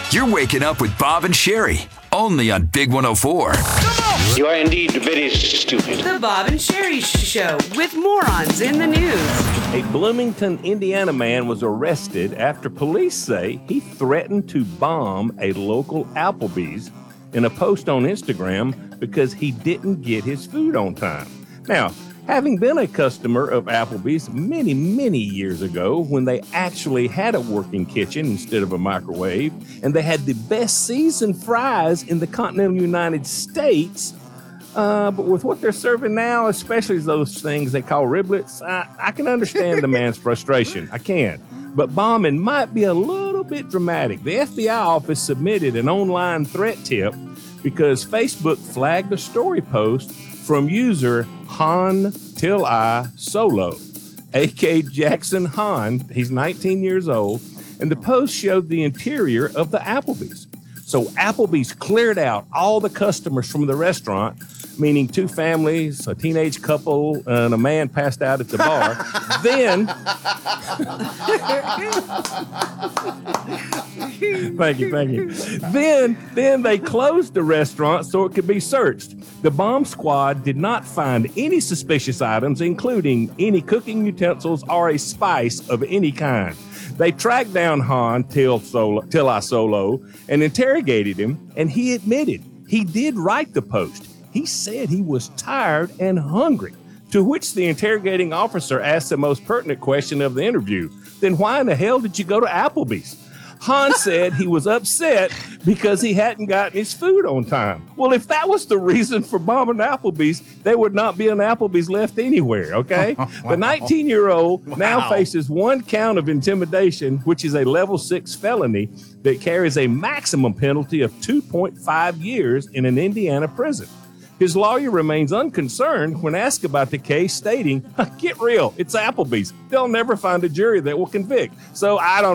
You're waking up with Bob and Sherry, only on Big 104. You are indeed very stupid. The Bob and Sherry Show with morons in the news. A Bloomington, Indiana man was arrested after police say he threatened to bomb a local Applebee's in a post on Instagram because he didn't get his food on time. Now, having been a customer of Applebee's many, many years ago when they actually had a working kitchen instead of a microwave, and they had the best seasoned fries in the continental United States, but with what they're serving now, especially those things they call riblets, I can understand the man's frustration. I can. But bombing might be a little bit dramatic. The FBI office submitted an online threat tip because Facebook flagged a story post from user Han Till I Solo, A.K. Jackson Han. He's 19 years old, and the post showed the interior of the Applebee's. So Applebee's cleared out all the customers from the restaurant, meaning two families, a teenage couple, and a man passed out at the bar. Then, thank you. Then they closed the restaurant so it could be searched. The bomb squad did not find any suspicious items, including any cooking utensils or a spice of any kind. They tracked down Han Till I Solo and interrogated him, and he admitted he did write the post. He said he was tired and hungry, to which the interrogating officer asked the most pertinent question of the interview. Then why in the hell did you go to Applebee's? Han said he was upset because he hadn't gotten his food on time. Well, if that was the reason for bombing Applebee's, there would not be an Applebee's left anywhere, okay? Wow. The 19-year-old now faces one count of intimidation, which is a level 6 felony that carries a maximum penalty of 2.5 years in an Indiana prison. His lawyer remains unconcerned when asked about the case, stating, "Get real, it's Applebee's. They'll never find a jury that will convict." So I don't